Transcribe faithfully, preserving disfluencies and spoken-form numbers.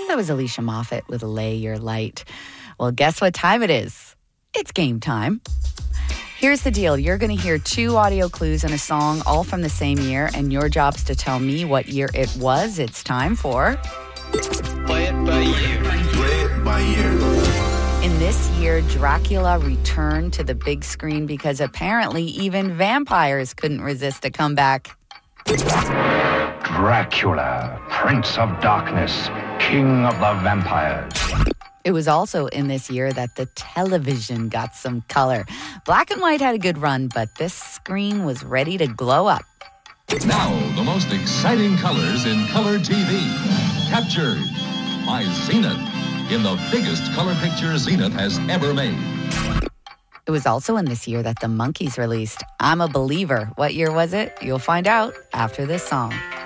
that was Alicia Moffat with Lay Your Light. Well, guess what time it is? It's game time. Here's the deal. You're going to hear two audio clues in a song, all from the same year, and your job's to tell me what year it was. It's time for... Play it by ear. Play it by ear. In this year, Dracula returned to the big screen because apparently even vampires couldn't resist a comeback. Dracula, Prince of Darkness, King of the Vampires. It was also in this year that the television got some color. Black and white had a good run, but this screen was ready to glow up. Now, the most exciting colors in color T V. Captured by Zenith in the biggest color picture Zenith has ever made. It was also in this year that the Monkees released I'm a Believer. What year was it? You'll find out after this song.